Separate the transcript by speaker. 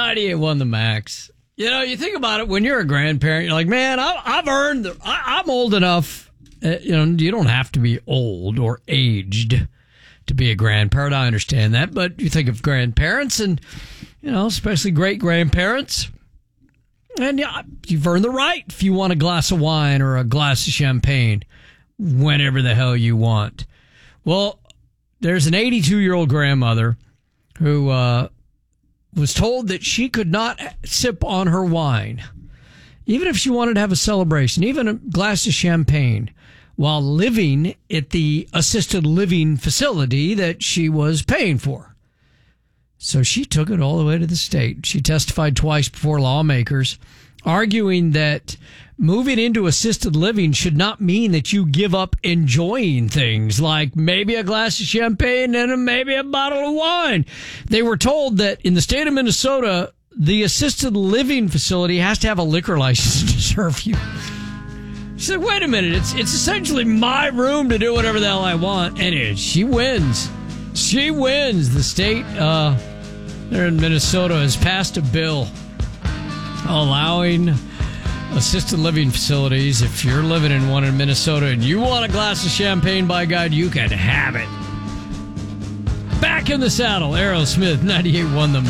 Speaker 1: 98 won the max. You know, you think about it, when you're a grandparent, you're like, man, I'm old enough. You don't have to be old or aged to be a grandparent. I understand that. But you think of grandparents and, especially great grandparents. And you've earned the right if you want a glass of wine or a glass of champagne whenever the hell you want. Well, there's an 82-year-old grandmother who was told that she could not sip on her wine, even if she wanted to have a celebration, even a glass of champagne, while living at the assisted living facility that she was paying for. So she took it all the way to the state. She testified twice before lawmakers, arguing that moving into assisted living should not mean that you give up enjoying things like maybe a glass of champagne and maybe a bottle of wine. They were told that in the state of Minnesota, the assisted living facility has to have a liquor license to serve you. She said, wait a minute, it's essentially my room to do whatever the hell I want. And she wins. She wins. The state there in Minnesota has passed a bill allowing assisted living facilities, if you're living in one in Minnesota and you want a glass of champagne, by God, you can have it. Back in the saddle, Aerosmith, 98 won the